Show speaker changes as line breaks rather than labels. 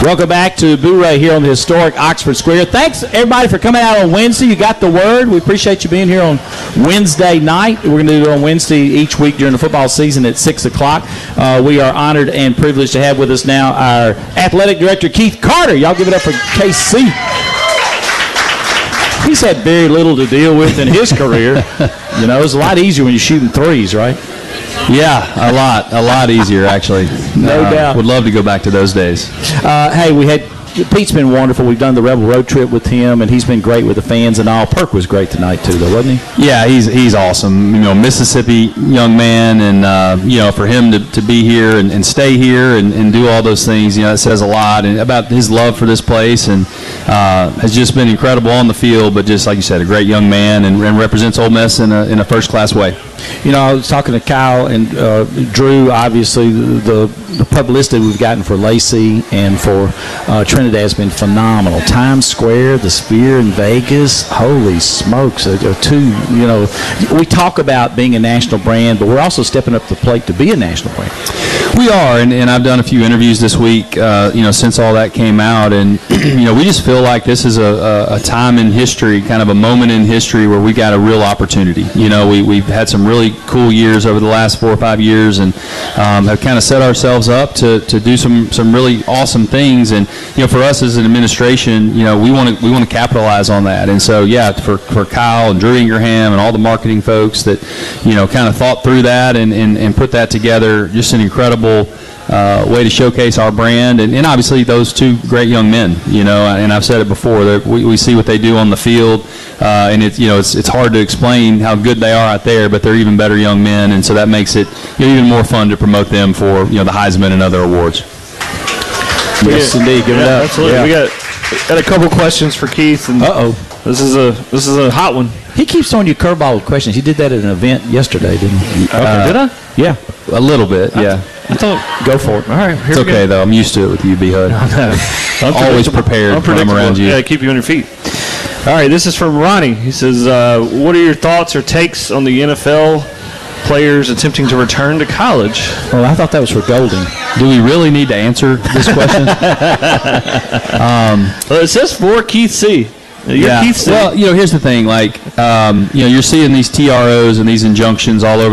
Welcome back to Boo Ray here on the historic Oxford Square. Thanks, everybody, for coming out on Wednesday. You got the word. We appreciate you being here on Wednesday night. We're going to do it on Wednesday each week during the football season at 6 o'clock. We are honored and privileged to have with us now our athletic director, Keith Carter. Y'all give it up for KC. He's had very little to deal with in his career. You know, it's a lot easier when you're shooting threes, right?
Yeah, a lot easier, actually.
No doubt.
Would love to go back to those days.
Hey, Pete's been wonderful. We've done the Rebel Road Trip with him, and he's been great with the fans and all. Perk was great tonight, too, though, wasn't he?
Yeah, he's awesome. You know, Mississippi young man, and, you know, for him to be here and stay here and do all those things, you know, it says a lot and about his love for this place, and has just been incredible on the field, but just like you said, a great young man and represents Ole Miss in a first-class way.
You know, I was talking to Kyle and Drew. Obviously, the publicity we've gotten for Lacey and for Trinidad has been phenomenal. Times Square, the Sphere in Vegas, holy smokes! You know, we talk about being a national brand, but we're also stepping up to the plate to be a national brand.
We are, and I've done a few interviews this week, you know, since all that came out, and you know, we just feel like this is a time in history, kind of a moment in history where we got a real opportunity. You know, we've had some really cool years over the last 4 or 5 years, and have kind of set ourselves up to do some really awesome things. And you know, for us as an administration, you know, we want to capitalize on that. And so, yeah, for Kyle and Drew Ingraham and all the marketing folks that, you know, kind of thought through that and put that together, just an incredible way to showcase our brand, and obviously those two great young men. You know, and I've said it before, that we see what they do on the field, and it's hard to explain how good they are out there, but they're even better young men, and so that makes it, you know, even more fun to promote them for, you know, the Heisman and other awards.
Yes, indeed. Give it up.
Absolutely.
Yeah.
We got a couple questions for Keith, and this is a hot one.
He keeps throwing you curveball questions. He did that at an event yesterday, didn't he?
Okay, did I?
Yeah.
A little bit, yeah.
I thought.
Go for it.
All right.
It's okay, though. I'm used to it with you, B-Hud. Always prepared when I'm around you.
Yeah, keep you on your feet. All right, this is from Ronnie. He says, what are your thoughts or takes on the NFL players attempting to return to college?
Well, I thought that was for Golding.
Do we really need to answer this question?
Well, it says for Keith C.
Yeah.
Keith C.
Well, you know, here's the thing. Like, you know, you're seeing these TROs and these injunctions all over